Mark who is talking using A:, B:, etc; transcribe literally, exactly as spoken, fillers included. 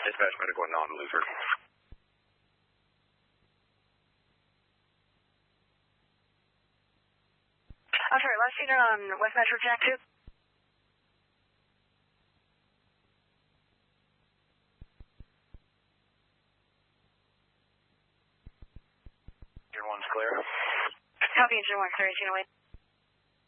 A: Dispatch medical and non-loser.
B: I'm sorry, last unit on West Metro Jack two.
A: Engine one's clear.
B: Copy, engine one clear, eighteen oh eight.